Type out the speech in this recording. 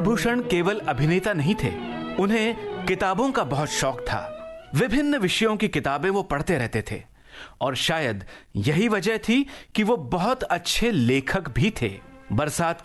नागभूषण केवल अभिनेता नहीं थे, उन्हें किताबों का बहुत शौक था। विभिन्न विषयों की किताबें वो पढ़ते रहते थे और शायद यही वजह थी कि वो बहुत अच्छे लेखक भी थे। बरसात